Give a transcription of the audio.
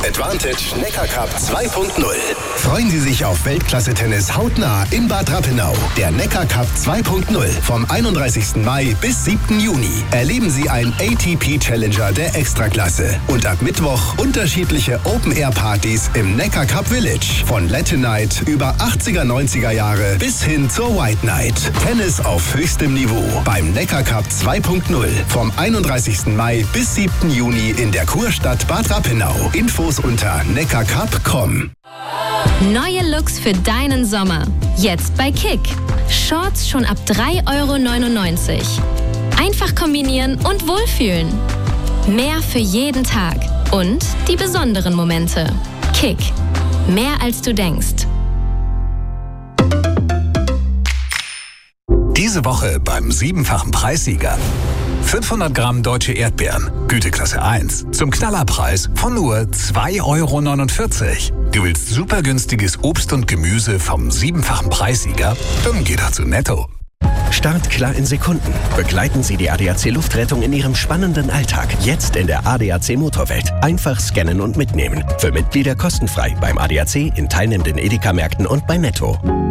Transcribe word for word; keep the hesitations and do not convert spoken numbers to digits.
Advantage Neckar Cup zwei Punkt null. Freuen Sie sich auf Weltklasse-Tennis hautnah in Bad Rappenau. Der Neckar Cup zwei Punkt null vom einunddreißigsten Mai bis siebten Juni. Erleben Sie ein A T P Challenger der Extraklasse. Und ab Mittwoch unterschiedliche Open-Air-Partys im Neckar Cup Village. Von Latin Night über achtziger, neunziger Jahre bis hin zur White Night. Tennis auf höchstem Niveau beim Neckar Cup zwei Punkt null vom einunddreißigsten Mai bis siebten Juni in der Kurstadt Bad Rappenau. Infos unter neckarcup punkt com. Neue Looks für deinen Sommer. Jetzt bei Kick. Shorts schon ab drei Euro neunundneunzig. Einfach kombinieren und wohlfühlen. Mehr für jeden Tag. Und die besonderen Momente. Kick. Mehr als du denkst. Diese Woche beim siebenfachen Preissieger. fünfhundert Gramm deutsche Erdbeeren, Güteklasse eins, zum Knallerpreis von nur zwei Euro neunundvierzig. Du willst super günstiges Obst und Gemüse vom siebenfachen Preissieger? Dann geh doch zu Netto. Startklar in Sekunden. Begleiten Sie die A D A C Luftrettung in Ihrem spannenden Alltag. Jetzt in der A D A C Motorwelt. Einfach scannen und mitnehmen. Für Mitglieder kostenfrei beim A D A C, in teilnehmenden Edeka-Märkten und bei Netto.